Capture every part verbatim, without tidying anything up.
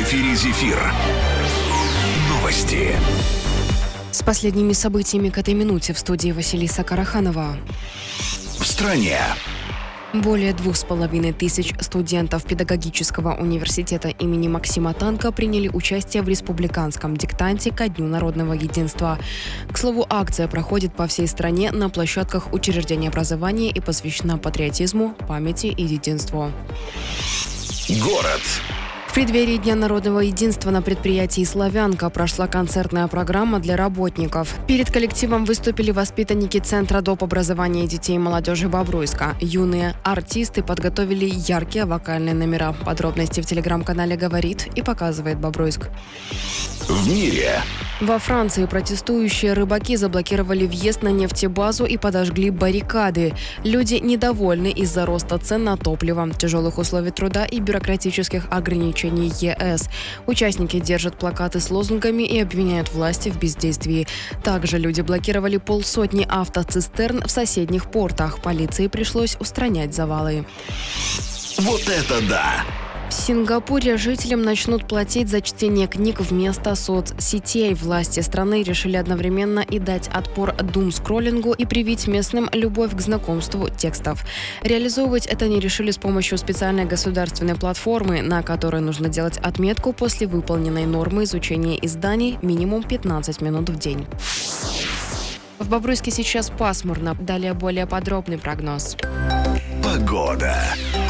эфире «Зефир». Новости. С последними событиями к этой минуте в студии Василиса Караханова. В стране. Более двух с половиной тысяч студентов педагогического университета имени Максима Танка приняли участие в республиканском диктанте ко Дню народного единства. К слову, акция проходит по всей стране на площадках учреждений образования и посвящена патриотизму, памяти и единству. Город. В преддверии Дня народного единства на предприятии «Славянка» прошла концертная программа для работников. Перед коллективом выступили воспитанники Центра доп. Образования детей и молодежи Бобруйска. Юные артисты подготовили яркие вокальные номера. Подробности в телеграм-канале «Говорит» и показывает Бобруйск. В мире. Во Франции протестующие рыбаки заблокировали въезд на нефтебазу и подожгли баррикады. Люди недовольны из-за роста цен на топливо, тяжелых условий труда и бюрократических ограничений ЕС. Участники держат плакаты с лозунгами и обвиняют власти в бездействии. Также люди блокировали полсотни автоцистерн в соседних портах. Полиции пришлось устранять завалы. Вот это да! В Сингапуре жителям начнут платить за чтение книг вместо соцсетей. Власти страны решили одновременно и дать отпор дум-скроллингу и привить местным любовь к знакомству текстов. Реализовывать это они решили с помощью специальной государственной платформы, на которой нужно делать отметку после выполненной нормы изучения изданий минимум пятнадцать минут в день. В Бобруйске сейчас пасмурно. Далее более подробный прогноз. Погода.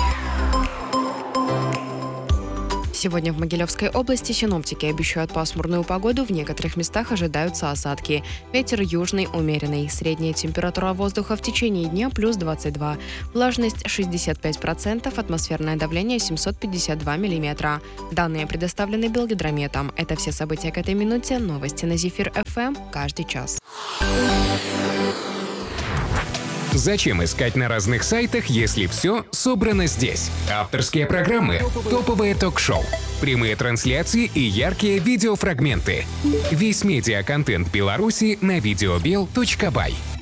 Сегодня в Могилевской области синоптики обещают пасмурную погоду, в некоторых местах ожидаются осадки. Ветер южный умеренный. Средняя температура воздуха в течение дня плюс двадцать два. Влажность шестьдесят пять процентов, атмосферное давление семьсот пятьдесят два миллиметра. Данные предоставлены Белгидрометом. Это все события к этой минуте. Новости на Зефир эф эм каждый час. Зачем искать на разных сайтах, если все собрано здесь? Авторские программы, топовые ток-шоу, прямые трансляции и яркие видеофрагменты. Весь медиаконтент Беларуси на видеобел точка бай.